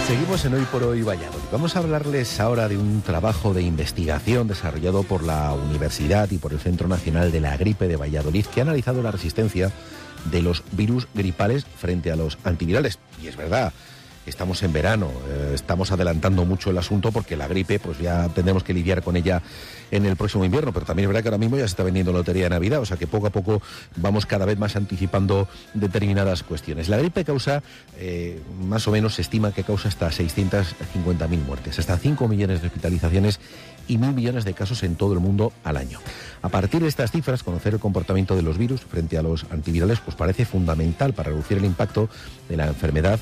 Seguimos en Hoy por Hoy Valladolid. Vamos a hablarles ahora de un trabajo de investigación desarrollado por la Universidad y por el Centro Nacional de la Gripe de Valladolid, que ha analizado la resistencia de los virus gripales frente a los antivirales. Y es verdad, estamos en verano, estamos adelantando mucho el asunto porque la gripe pues ya tendremos que lidiar con ella en el próximo invierno, pero también es verdad que ahora mismo ya se está vendiendo lotería de Navidad, o sea que poco a poco vamos cada vez más anticipando determinadas cuestiones. La gripe causa, más o menos se estima que causa hasta 650.000 muertes, hasta 5 millones de hospitalizaciones y 1.000 millones de casos en todo el mundo al año. A partir de estas cifras, conocer el comportamiento de los virus frente a los antivirales pues parece fundamental para reducir el impacto de la enfermedad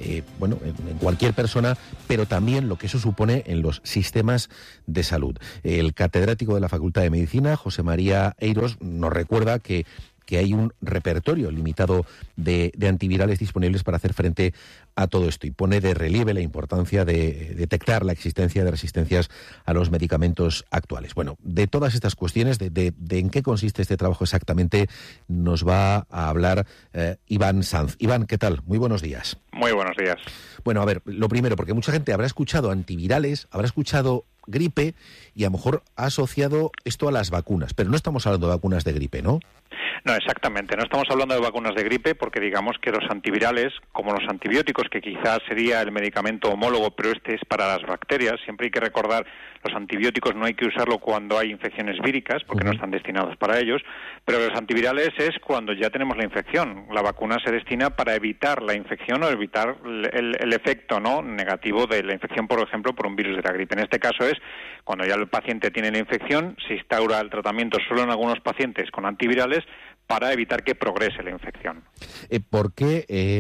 en cualquier persona, pero también lo que eso supone en los sistemas de salud. El catedrático de la Facultad de Medicina, José María Eiros, nos recuerda que hay un repertorio limitado de antivirales disponibles para hacer frente a todo esto y pone de relieve la importancia de detectar la existencia de resistencias a los medicamentos actuales. Bueno, de todas estas cuestiones, de en qué consiste este trabajo exactamente, nos va a hablar Iván Sanz. Iván, ¿qué tal? Muy buenos días. Muy buenos días. Bueno, a ver, lo primero, porque mucha gente habrá escuchado antivirales, habrá escuchado gripe y a lo mejor ha asociado esto a las vacunas, pero no estamos hablando de vacunas de gripe, ¿no? No, exactamente. No estamos hablando de vacunas de gripe porque digamos que los antivirales, como los antibióticos, que quizás sería el medicamento homólogo, pero este es para las bacterias. Siempre hay que recordar, los antibióticos no hay que usarlo cuando hay infecciones víricas porque no están destinados para ellos, pero los antivirales es cuando ya tenemos la infección. La vacuna se destina para evitar la infección o evitar el efecto negativo de la infección, por ejemplo, por un virus de la gripe. En este caso es cuando ya el paciente tiene la infección, se instaura el tratamiento solo en algunos pacientes con antivirales para evitar que progrese la infección. ¿Por qué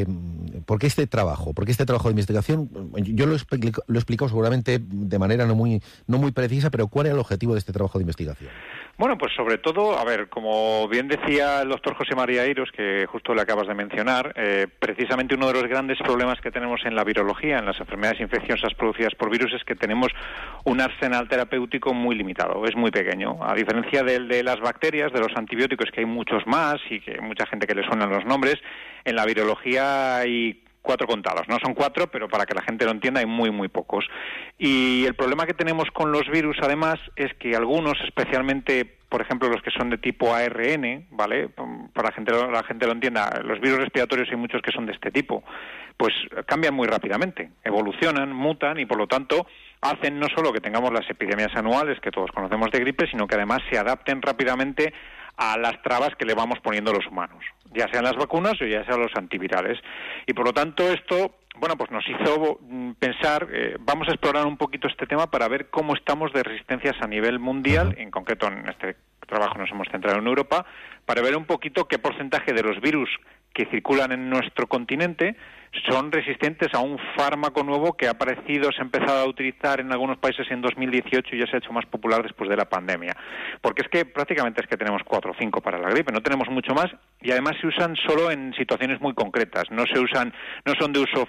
este trabajo? ¿Por qué este trabajo de investigación? Yo lo he explicado seguramente de manera no muy precisa, pero ¿cuál era el objetivo de este trabajo de investigación? Bueno, pues sobre todo, a ver, como bien decía el doctor José María Eiros, que justo le acabas de mencionar, precisamente uno de los grandes problemas que tenemos en la virología, en las enfermedades infecciosas producidas por virus, es que tenemos un arsenal terapéutico muy limitado, es muy pequeño. A diferencia del de las bacterias, de los antibióticos, que hay muchos más y que mucha gente que le suenan los nombres, en la virología hay 4 contados. No son 4, pero para que la gente lo entienda hay muy pocos. Y el problema que tenemos con los virus, además, es que algunos, especialmente, por ejemplo, los que son de tipo ARN, ¿vale? Para que la gente lo entienda, los virus respiratorios hay muchos que son de este tipo, pues cambian muy rápidamente, evolucionan, mutan y, por lo tanto, hacen no solo que tengamos las epidemias anuales que todos conocemos de gripe, sino que además se adapten rápidamente a las trabas que le vamos poniendo los humanos, ya sean las vacunas o ya sean los antivirales. Y por lo tanto esto, pues nos hizo pensar, vamos a explorar un poquito este tema para ver cómo estamos de resistencias a nivel mundial, en concreto en este trabajo nos hemos centrado en Europa, para ver un poquito qué porcentaje de los virus que circulan en nuestro continente son resistentes a un fármaco nuevo que ha aparecido, se ha empezado a utilizar en algunos países en 2018 y ya se ha hecho más popular después de la pandemia. Porque es que prácticamente tenemos 4 o 5 para la gripe, no tenemos mucho más y además se usan solo en situaciones muy concretas, no son de uso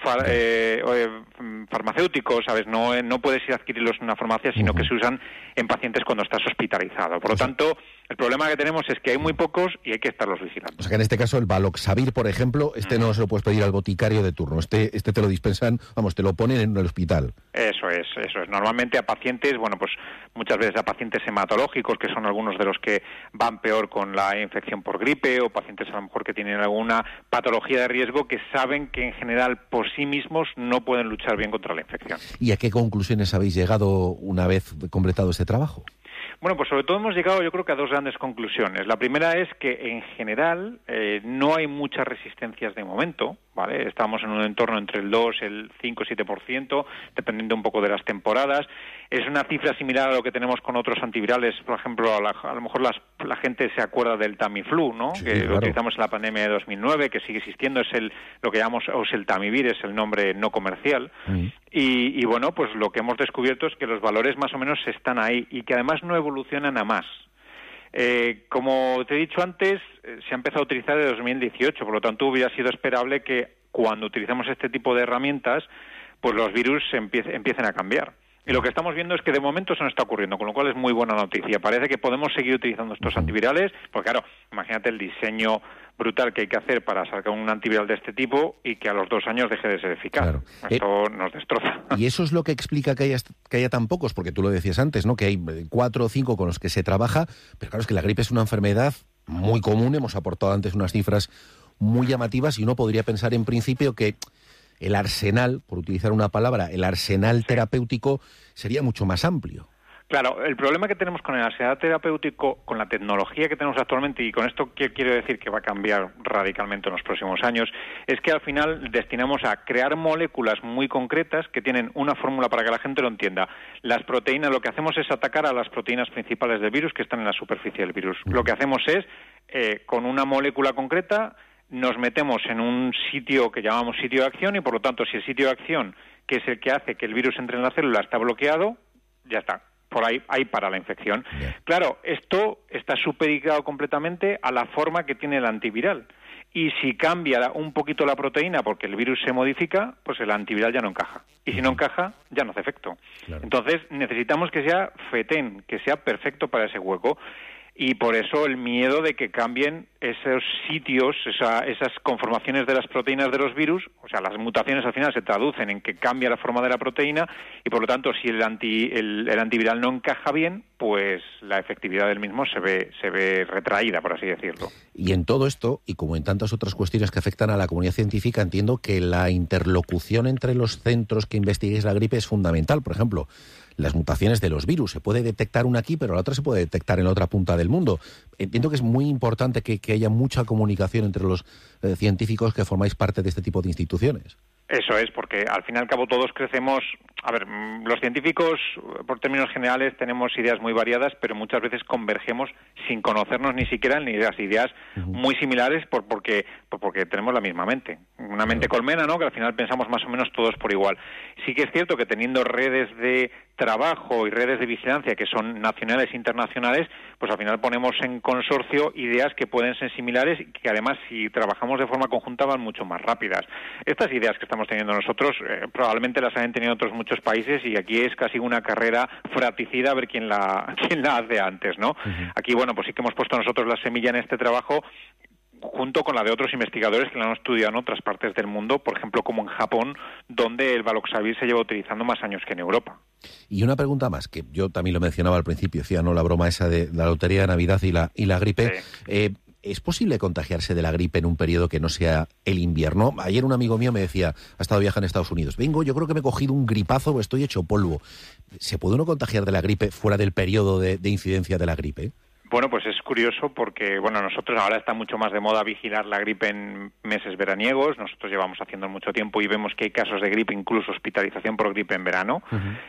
farmacéutico, ¿sabes? No puedes ir a adquirirlos en una farmacia, sino que se usan en pacientes cuando estás hospitalizado. Por lo tanto, el problema que tenemos es que hay muy pocos y hay que estarlos vigilando. O sea que en este caso el Valoxavir, por ejemplo, no se lo puedes pedir al boticario de turno, este te lo dispensan, te lo ponen en el hospital. Eso es. Normalmente a pacientes, pues muchas veces a pacientes hematológicos, que son algunos de los que van peor con la infección por gripe, o pacientes a lo mejor que tienen alguna patología de riesgo que saben que en general por sí mismos no pueden luchar bien contra la infección. ¿Y a qué conclusiones habéis llegado una vez completado este trabajo? Bueno, pues sobre todo hemos llegado yo creo que a 2 grandes conclusiones. La primera es que en general no hay muchas resistencias de momento, ¿vale? Estamos en un entorno entre el 2, el 5, 7%, dependiendo un poco de las temporadas. Es una cifra similar a lo que tenemos con otros antivirales. Por ejemplo, a lo mejor la gente se acuerda del Tamiflu, ¿no? Sí, que claro. lo utilizamos en la pandemia de 2009, que sigue existiendo, es lo que llamamos oseltamivir, es el nombre no comercial. Y bueno, pues lo que hemos descubierto es que los valores más o menos están ahí y que además no evolucionan a más. Como te he dicho antes, se ha empezado a utilizar desde 2018, por lo tanto hubiera sido esperable que cuando utilicemos este tipo de herramientas, pues los virus empiecen a cambiar. Y lo que estamos viendo es que de momento eso no está ocurriendo, con lo cual es muy buena noticia. Parece que podemos seguir utilizando estos antivirales, porque claro, imagínate el diseño brutal que hay que hacer para sacar un antiviral de este tipo y que a los 2 años deje de ser eficaz. Claro. Esto nos destroza. Y eso es lo que explica que haya tan pocos, porque tú lo decías antes, ¿no? Que hay 4 o 5 con los que se trabaja, pero claro, es que la gripe es una enfermedad muy común, hemos aportado antes unas cifras muy llamativas y uno podría pensar en principio que el arsenal, por utilizar una palabra, el arsenal terapéutico sería mucho más amplio. Claro, el problema que tenemos con el arsenal terapéutico, con la tecnología que tenemos actualmente, y con esto quiero decir que va a cambiar radicalmente en los próximos años, es que al final destinamos a crear moléculas muy concretas que tienen una fórmula para que la gente lo entienda. Las proteínas, lo que hacemos es atacar a las proteínas principales del virus que están en la superficie del virus. Lo que hacemos es, con una molécula concreta, nos metemos en un sitio que llamamos sitio de acción y, por lo tanto, si el sitio de acción, que es el que hace que el virus entre en la célula, está bloqueado, ya está. Por ahí para la infección. Yeah. Claro, esto está supeditado completamente a la forma que tiene el antiviral. Y si cambia un poquito la proteína porque el virus se modifica, pues el antiviral ya no encaja. Y si no encaja, ya no hace efecto. Claro. Entonces, necesitamos que sea FETEN, que sea perfecto para ese hueco. Y por eso el miedo de que cambien esos sitios, esas conformaciones de las proteínas de los virus, o sea, las mutaciones al final se traducen en que cambia la forma de la proteína y por lo tanto si el antiviral no encaja bien, pues la efectividad del mismo se ve retraída, por así decirlo. Y en todo esto, y como en tantas otras cuestiones que afectan a la comunidad científica, entiendo que la interlocución entre los centros que investiguéis la gripe es fundamental. Por ejemplo, las mutaciones de los virus. Se puede detectar una aquí, pero la otra se puede detectar en la otra punta del mundo. Entiendo que es muy importante que haya mucha comunicación entre los científicos que formáis parte de este tipo de instituciones. Eso es, porque al fin y al cabo todos crecemos... A ver, los científicos, por términos generales, tenemos ideas muy variadas, pero muchas veces convergemos sin conocernos ni siquiera ni las ideas muy similares porque tenemos la misma mente. Una mente colmena, ¿no?, que al final pensamos más o menos todos por igual. Sí que es cierto que teniendo redes de trabajo y redes de vigilancia que son nacionales e internacionales, pues al final ponemos en consorcio ideas que pueden ser similares y que además si trabajamos de forma conjunta van mucho más rápidas. Estas ideas que estamos teniendo nosotros probablemente las han tenido otros muchos países y aquí es casi una carrera fratricida a ver quién la hace antes, ¿no? Aquí, bueno, pues sí que hemos puesto nosotros la semilla en este trabajo junto con la de otros investigadores que la han estudiado en otras partes del mundo, por ejemplo, como en Japón, donde el Valoxavir se lleva utilizando más años que en Europa. Y una pregunta más, que yo también lo mencionaba al principio, decía, ¿no?, la broma esa de la lotería de Navidad y la gripe. Sí. ¿Es posible contagiarse de la gripe en un periodo que no sea el invierno? Ayer un amigo mío me decía, ha estado viajando en Estados Unidos, yo creo que me he cogido un gripazo o estoy hecho polvo. ¿Se puede uno contagiar de la gripe fuera del periodo de incidencia de la gripe? Bueno, pues es curioso porque, nosotros ahora está mucho más de moda vigilar la gripe en meses veraniegos. Nosotros llevamos haciendo mucho tiempo y vemos que hay casos de gripe, incluso hospitalización por gripe en verano.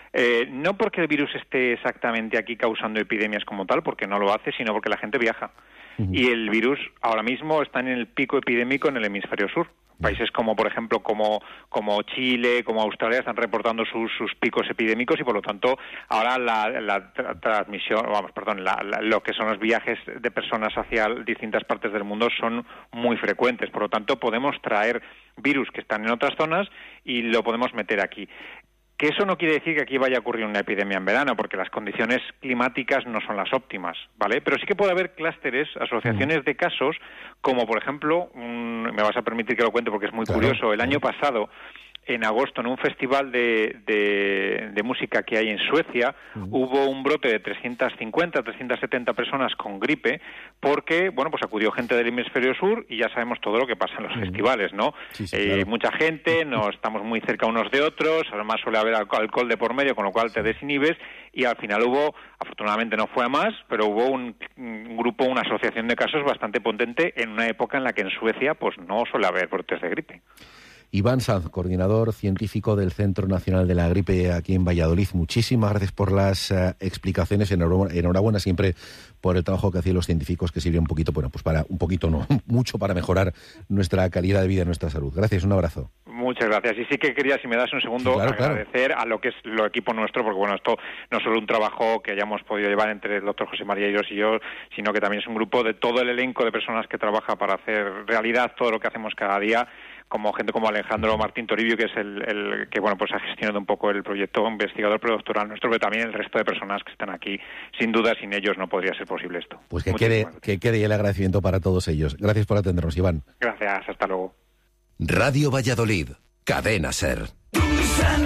No porque el virus esté exactamente aquí causando epidemias como tal, porque no lo hace, sino porque la gente viaja. Y el virus ahora mismo está en el pico epidémico en el hemisferio sur. Países como, por ejemplo, como Chile, como Australia, están reportando sus picos epidémicos y, por lo tanto, ahora la transmisión, lo que son los viajes de personas hacia distintas partes del mundo son muy frecuentes. Por lo tanto, podemos traer virus que están en otras zonas y lo podemos meter aquí. Que eso no quiere decir que aquí vaya a ocurrir una epidemia en verano, porque las condiciones climáticas no son las óptimas, ¿vale? Pero sí que puede haber clústeres, asociaciones de casos, como por ejemplo, me vas a permitir que lo cuente porque es muy curioso, el año pasado, en agosto, en un festival de música que hay en Suecia, hubo un brote de 350, 370 personas con gripe, porque, pues acudió gente del hemisferio sur y ya sabemos todo lo que pasa en los festivales, ¿no? Sí, claro. Mucha gente, no estamos muy cerca unos de otros, además suele haber alcohol de por medio, con lo cual te desinhibes, y al final afortunadamente no fue a más, pero hubo un grupo, una asociación de casos bastante potente en una época en la que en Suecia, pues no suele haber brotes de gripe. Iván Sanz, coordinador científico del Centro Nacional de la Gripe aquí en Valladolid. Muchísimas gracias por las explicaciones. Enhorabuena siempre por el trabajo que hacían los científicos, que sirve mucho para mejorar nuestra calidad de vida y nuestra salud. Gracias, un abrazo. Muchas gracias. Y sí que quería, si me das un segundo, agradecer a lo que es lo equipo nuestro, porque esto no es solo un trabajo que hayamos podido llevar entre el doctor José María Iros y yo, sino que también es un grupo de todo el elenco de personas que trabaja para hacer realidad todo lo que hacemos cada día, como gente como Alejandro Martín Toribio, que es el que bueno, pues ha gestionado un poco el proyecto investigador predoctoral nuestro, pero también el resto de personas que están aquí. Sin duda, sin ellos no podría ser posible esto. Pues que quede el agradecimiento para todos ellos. Gracias por atendernos, Iván. Gracias, hasta luego. Radio Valladolid, Cadena SER.